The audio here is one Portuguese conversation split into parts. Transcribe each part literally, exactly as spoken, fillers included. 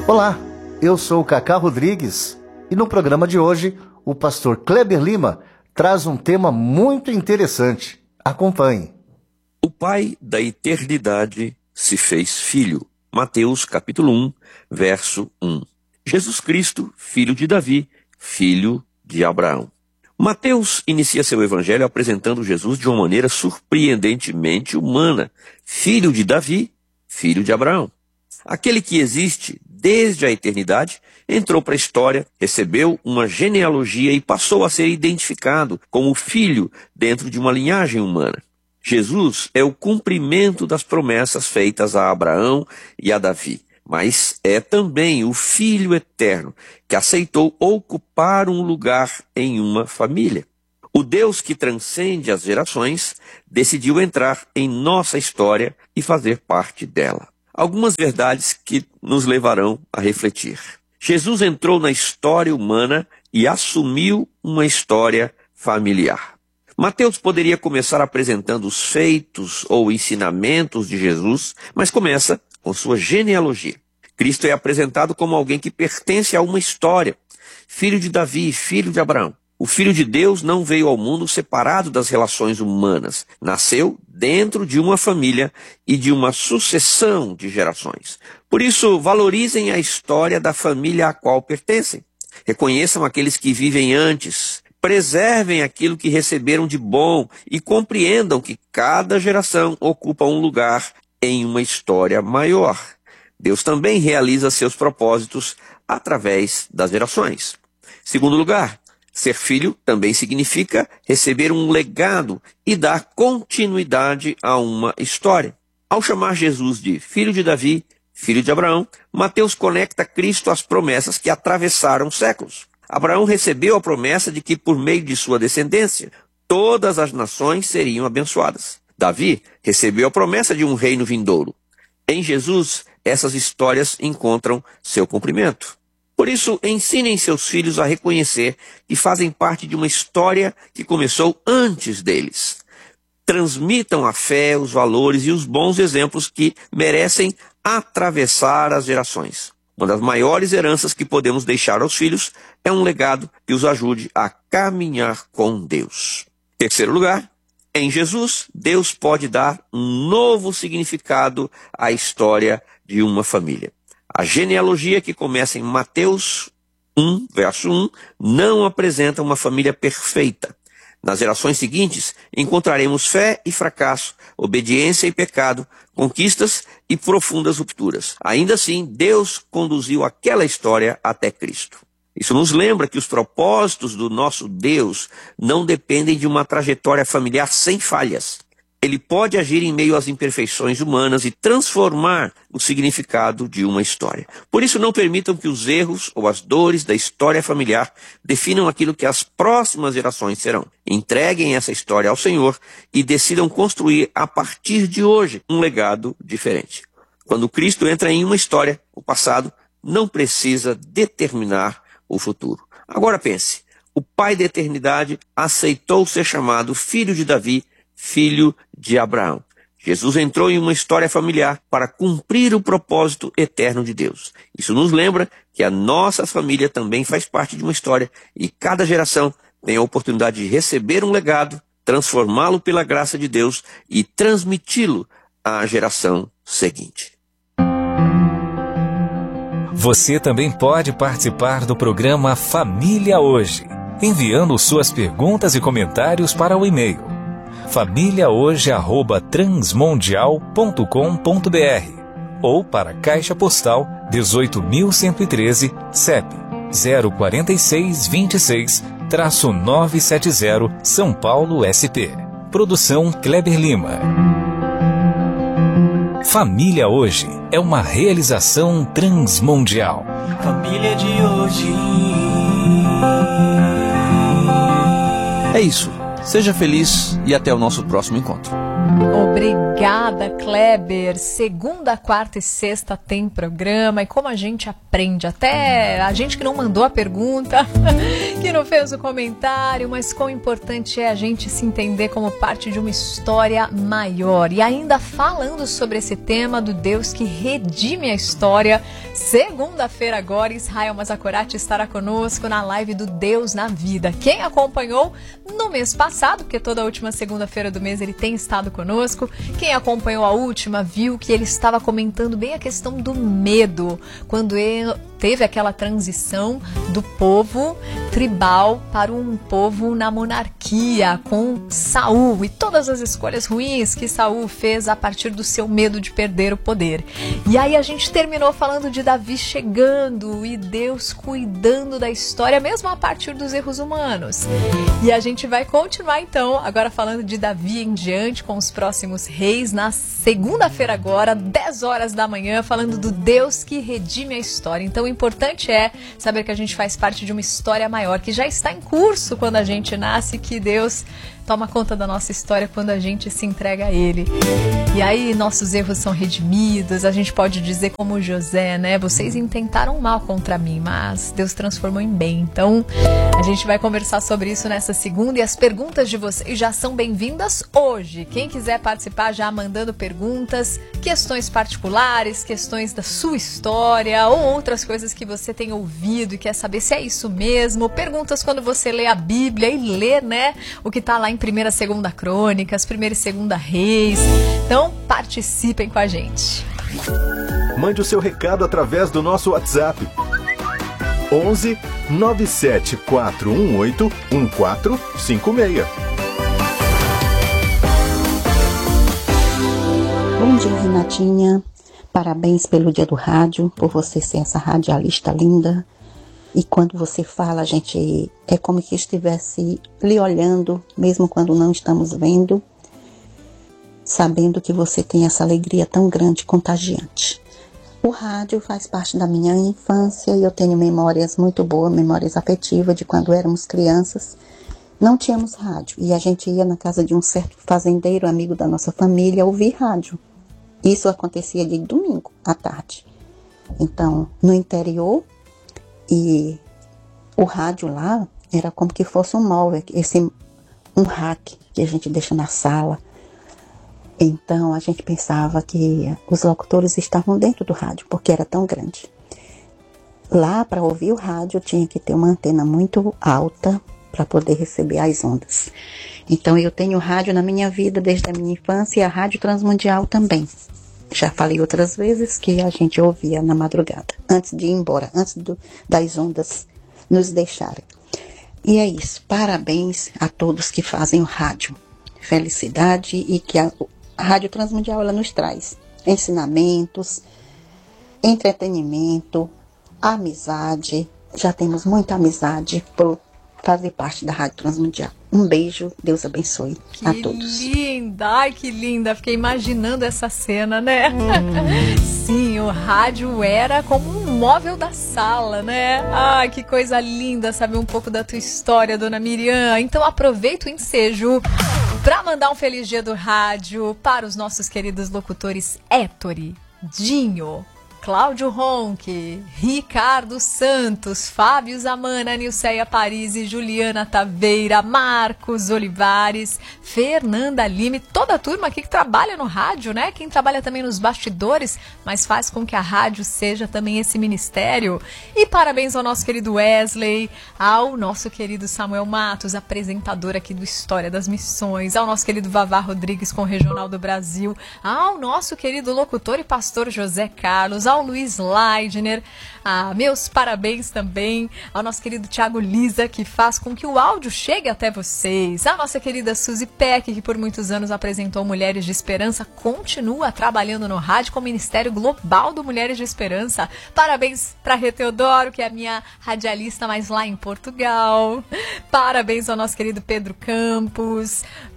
Olá, eu sou o Cacá Rodrigues e no programa de hoje o pastor Kleber Lima traz um tema muito interessante. Acompanhe. O Pai da eternidade se fez filho. Mateus capítulo um, verso um. Jesus Cristo, filho de Davi, filho de Abraão. Mateus inicia seu evangelho apresentando Jesus de uma maneira surpreendentemente humana. Filho de Davi, filho de Abraão. Aquele que existe desde a eternidade entrou para a história, recebeu uma genealogia e passou a ser identificado como filho dentro de uma linhagem humana. Jesus é o cumprimento das promessas feitas a Abraão e a Davi, mas é também o Filho eterno que aceitou ocupar um lugar em uma família. O Deus que transcende as gerações decidiu entrar em nossa história e fazer parte dela. Algumas verdades que nos levarão a refletir. Jesus entrou na história humana e assumiu uma história familiar. Mateus poderia começar apresentando os feitos ou ensinamentos de Jesus, mas começa com sua genealogia. Cristo é apresentado como alguém que pertence a uma história, filho de Davi, filho de Abraão. O Filho de Deus não veio ao mundo separado das relações humanas. Nasceu dentro de uma família e de uma sucessão de gerações. Por isso, valorizem a história da família a qual pertencem. Reconheçam aqueles que vivem antes. Preservem aquilo que receberam de bom e compreendam que cada geração ocupa um lugar em uma história maior. Deus também realiza seus propósitos através das gerações. Segundo lugar, ser filho também significa receber um legado e dar continuidade a uma história. Ao chamar Jesus de filho de Davi, filho de Abraão, Mateus conecta Cristo às promessas que atravessaram séculos. Abraão recebeu a promessa de que por meio de sua descendência, todas as nações seriam abençoadas. Davi recebeu a promessa de um reino vindouro. Em Jesus, essas histórias encontram seu cumprimento. Por isso, ensinem seus filhos a reconhecer que fazem parte de uma história que começou antes deles. Transmitam a fé, os valores e os bons exemplos que merecem atravessar as gerações. Uma das maiores heranças que podemos deixar aos filhos é um legado que os ajude a caminhar com Deus. Terceiro lugar, em Jesus, Deus pode dar um novo significado à história de uma família. A genealogia que começa em Mateus um, verso um, não apresenta uma família perfeita. Nas gerações seguintes, encontraremos fé e fracasso, obediência e pecado, conquistas e profundas rupturas. Ainda assim, Deus conduziu aquela história até Cristo. Isso nos lembra que os propósitos do nosso Deus não dependem de uma trajetória familiar sem falhas. Ele pode agir em meio às imperfeições humanas e transformar o significado de uma história. Por isso, não permitam que os erros ou as dores da história familiar definam aquilo que as próximas gerações serão. Entreguem essa história ao Senhor e decidam construir, a partir de hoje, um legado diferente. Quando Cristo entra em uma história, o passado não precisa determinar o futuro. Agora pense, o Pai da eternidade aceitou ser chamado filho de Davi, filho de Abraão. Jesus entrou em uma história familiar para cumprir o propósito eterno de Deus. Isso nos lembra que a nossa família também faz parte de uma história e cada geração tem a oportunidade de receber um legado, transformá-lo pela graça de Deus e transmiti-lo à geração seguinte. Você também pode participar do programa Família Hoje, enviando suas perguntas e comentários para o e-mail família hoje arroba transmundial ponto com ponto br ou para Caixa Postal dezoito mil cento e treze, C E P zero quatro seis dois seis, nove sete zero, São Paulo, S P. Produção Kleber Lima. Família Hoje é uma realização transmundial. Família de hoje. É isso. Seja feliz e até o nosso próximo encontro. Obrigada, Kleber. Segunda, quarta e sexta tem programa. E como a gente aprende, até a gente que não mandou a pergunta, que não fez o comentário, mas quão importante é a gente se entender como parte de uma história maior. E ainda falando sobre esse tema do Deus que redime a história, segunda-feira agora, Israel Mazakorati estará conosco na live do Deus na Vida. Quem acompanhou no mês passado, porque toda a última segunda-feira do mês ele tem estado conosco, quem acompanhou a última viu que ele estava comentando bem a questão do medo, quando ele teve aquela transição do povo tribal para um povo na monarquia, com Saul e todas as escolhas ruins que Saul fez a partir do seu medo de perder o poder. E aí a gente terminou falando de Davi chegando e Deus cuidando da história, mesmo a partir dos erros humanos. E a gente vai continuar então, agora falando de Davi em diante, com os próximos reis, na segunda-feira agora, dez horas da manhã, falando do Deus que redime a história. Então o importante é saber que a gente faz parte de uma história maior, que já está em curso quando a gente nasce, que Deus toma conta da nossa história quando a gente se entrega a Ele. E aí nossos erros são redimidos, a gente pode dizer como José, né? Vocês intentaram mal contra mim, mas Deus transformou em bem. Então, a gente vai conversar sobre isso nessa segunda e as perguntas de vocês já são bem-vindas hoje. Quem quiser participar já mandando perguntas, questões particulares, questões da sua história ou outras coisas que você tem ouvido e quer saber se é isso mesmo. Perguntas quando você lê a Bíblia e lê, né, o que está lá em primeira e segunda Crônicas, primeira e segunda Reis. Então, participem com a gente. Mande o seu recado através do nosso WhatsApp. onze nove sete quatro um oito um quatro cinco seis. Bom dia, Renatinha. Parabéns pelo dia do rádio, por você ser essa radialista linda. E quando você fala, a gente é como que estivesse lhe olhando, mesmo quando não estamos vendo, sabendo que você tem essa alegria tão grande, contagiante. O rádio faz parte da minha infância e eu tenho memórias muito boas, memórias afetivas de quando éramos crianças. Não tínhamos rádio e a gente ia na casa de um certo fazendeiro, amigo da nossa família, ouvir rádio. Isso acontecia de domingo à tarde. Então, no interior, e o rádio lá era como que fosse um móvel, esse, um rack que a gente deixa na sala. Então a gente pensava que os locutores estavam dentro do rádio, porque era tão grande. Lá, para ouvir o rádio, tinha que ter uma antena muito alta para poder receber as ondas. Então eu tenho rádio na minha vida desde a minha infância e a Rádio Transmundial também. Já falei outras vezes que a gente ouvia na madrugada, antes de ir embora, antes do, das ondas nos deixarem. E é isso, parabéns a todos que fazem o rádio. Felicidade e que a, a Rádio Transmundial ela nos traz ensinamentos, entretenimento, amizade. Já temos muita amizade por fazer parte da Rádio Transmundial. Um beijo, Deus abençoe que a todos. Que linda, ai que linda, fiquei imaginando essa cena, né? Sim, o rádio era como um móvel da sala, né? Ai, que coisa linda saber um pouco da tua história, dona Miriam. Então aproveita o ensejo para mandar um feliz dia do rádio para os nossos queridos locutores Héctori, Dinho, Cláudio Ronque, Ricardo Santos, Fábio Zamana, Nilceia Paris, Juliana Taveira, Marcos Olivares, Fernanda Lima, toda a turma aqui que trabalha no rádio, né? Quem trabalha também nos bastidores, mas faz com que a rádio seja também esse ministério. E parabéns ao nosso querido Wesley, ao nosso querido Samuel Matos, apresentador aqui do História das Missões, ao nosso querido Vavá Rodrigues com o Regional do Brasil, ao nosso querido locutor e pastor José Carlos, ao Luiz Leidner, ah, meus parabéns também ao nosso querido Thiago Lisa, que faz com que o áudio chegue até vocês, a nossa querida Suzy Peck, que por muitos anos apresentou Mulheres de Esperança, continua trabalhando no rádio com o Ministério Global do Mulheres de Esperança. Parabéns para a Rê Teodoro, que é a minha radialista, mas lá em Portugal. Parabéns ao nosso querido Pedro Campos.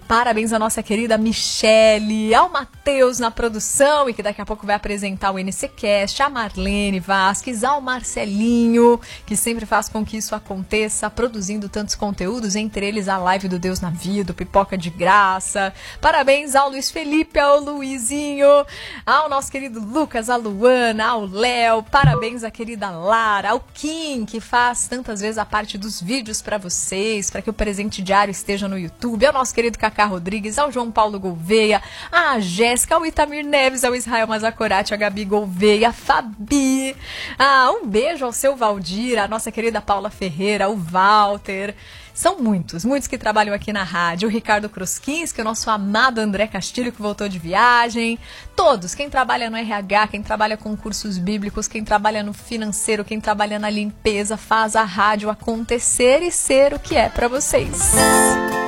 Parabéns à nossa querida Michele, ao Matheus na produção e que daqui a pouco vai apresentar o N C Cast, a Marlene Vasques, ao Marcelinho, que sempre faz com que isso aconteça, produzindo tantos conteúdos, entre eles a live do Deus na Vida, o Pipoca de Graça. Parabéns ao Luiz Felipe, ao Luizinho, ao nosso querido Lucas, a Luana, ao Léo. Parabéns à querida Lara, ao Kim, que faz tantas vezes a parte dos vídeos para vocês, para que o presente diário esteja no YouTube, ao nosso querido Cacá Rodrigues, ao João Paulo Gouveia, à Jéssica, ao Itamir Neves, ao Israel Mazacorati, a Gabi Gouveia, a Fabi. Ah, um beijo ao seu Valdir, a nossa querida Paula Ferreira, o Walter. São muitos, muitos que trabalham aqui na rádio. O Ricardo Kruskinski, o nosso amado André Castilho, que voltou de viagem. Todos, quem trabalha no R H, quem trabalha com cursos bíblicos, quem trabalha no financeiro, quem trabalha na limpeza, faz a rádio acontecer e ser o que é para vocês.